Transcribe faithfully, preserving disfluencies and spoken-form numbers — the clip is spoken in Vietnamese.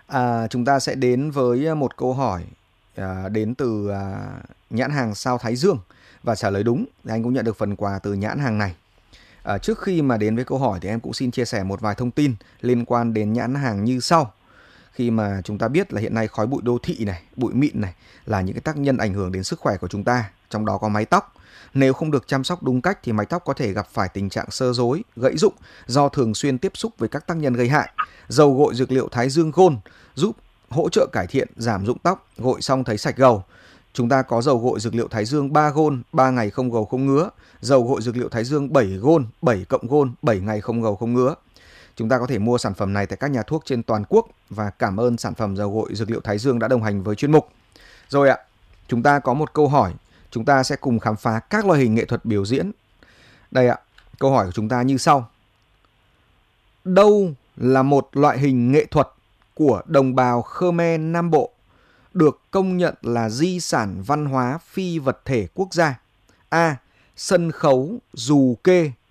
À, chúng ta sẽ đến với một câu hỏi à, đến từ à, nhãn hàng Sao Thái Dương, và trả lời đúng thì anh cũng nhận được phần quà từ nhãn hàng này. À, trước khi mà đến với câu hỏi thì em cũng xin chia sẻ một vài thông tin liên quan đến nhãn hàng như sau. Khi mà chúng ta biết là hiện nay khói bụi đô thị này, bụi mịn này là những cái tác nhân ảnh hưởng đến sức khỏe của chúng ta, trong đó có mái tóc. Nếu không được chăm sóc đúng cách thì mái tóc có thể gặp phải tình trạng xơ rối, gãy rụng do thường xuyên tiếp xúc với các tác nhân gây hại. Dầu gội dược liệu Thái Dương Gold giúp hỗ trợ cải thiện, giảm rụng tóc, gội xong thấy sạch gầu. Chúng ta có dầu gội dược liệu Thái Dương ba Gold, ba ngày không gầu không ngứa. Dầu gội dược liệu Thái Dương bảy Gold, bảy cộng Gold, bảy ngày không gầu không ngứa. Chúng ta có thể mua sản phẩm này tại các nhà thuốc trên toàn quốc, và cảm ơn sản phẩm dầu gội dược liệu Thái Dương đã đồng hành với chuyên mục. Rồi ạ, chúng ta có một câu hỏi, chúng ta sẽ cùng khám phá các loại hình nghệ thuật biểu diễn. Đây ạ, câu hỏi của chúng ta như sau. Đâu là một loại hình nghệ thuật của đồng bào Khmer Nam Bộ được công nhận là di sản văn hóa phi vật thể quốc gia? A. Sân khấu dù kê